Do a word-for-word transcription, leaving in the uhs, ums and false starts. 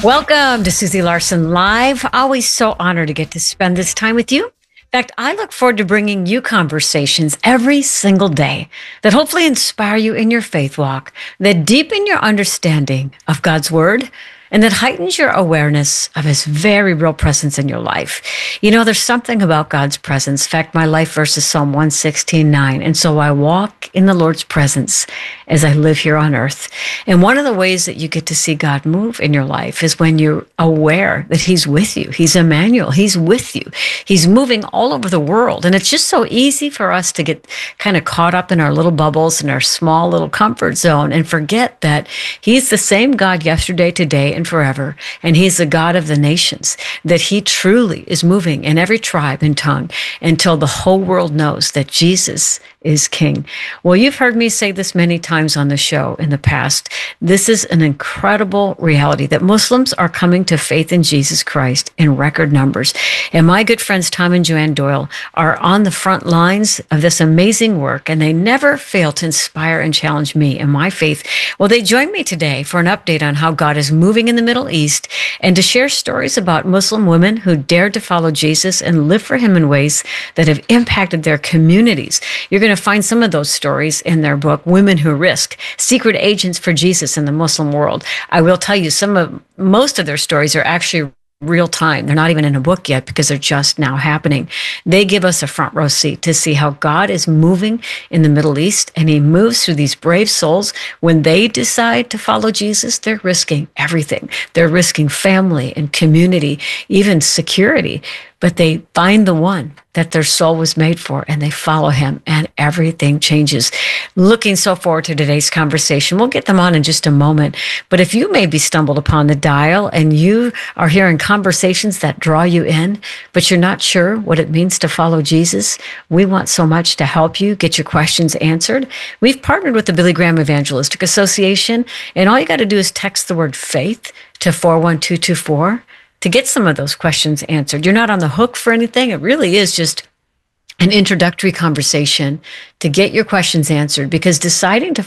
Welcome to Susie Larson Live. Always so honored to get to spend this time with you. In fact, I look forward to bringing you conversations every single day that hopefully inspire you in your faith walk, that deepen your understanding of God's Word, and that heightens your awareness of His very real presence in your life. You know, there's something about God's presence. In fact, my life verse is Psalm one sixteen, nine. And so I walk in the Lord's presence as I live here on earth. And one of the ways that you get to see God move in your life is when you're aware that He's with you. He's Emmanuel. He's with you. He's moving all over the world. And it's just so easy for us to get kind of caught up in our little bubbles and our small little comfort zone and forget that He's the same God yesterday, today, and forever. And He's the God of the nations, that He truly is moving in every tribe and tongue until the whole world knows that Jesus is King. Well, you've heard me say this many times on the show in the past. This is an incredible reality that Muslims are coming to faith in Jesus Christ in record numbers. And my good friends Tom and Joanne Doyle are on the front lines of this amazing work, and they never fail to inspire and challenge me in my faith. Well, they join me today for an update on how God is moving in the Middle East and to share stories about Muslim women who dared to follow Jesus and live for Him in ways that have impacted their communities. You're going to find some of those stories in their book, Women Who Risk, Secret Agents for Jesus in the Muslim World. I will tell you, some of most of their stories are actually real time. They're not even in a book yet because they're just now happening. They give us a front row seat to see how God is moving in the Middle East, and He moves through these brave souls. When they decide to follow Jesus, they're risking everything. They're risking family and community, even security. But they find the one that their soul was made for, and they follow Him, and everything changes. Looking so forward to today's conversation. We'll get them on in just a moment. But if you maybe stumbled upon the dial and you are hearing conversations that draw you in, but you're not sure what it means to follow Jesus, we want so much to help you get your questions answered. We've partnered with the Billy Graham Evangelistic Association, and all you got to do is text the word faith to four one two two four. to get some of those questions answered. You're not on the hook for anything. It really is just an introductory conversation to get your questions answered, because deciding to